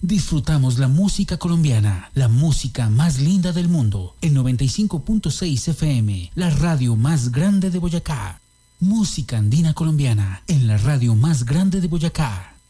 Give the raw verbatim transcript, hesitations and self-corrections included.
disfrutamos la música colombiana, la música más linda del mundo. El noventa y cinco punto seis F M, la radio más grande de Boyacá. Música andina colombiana en la radio más grande de Boyacá.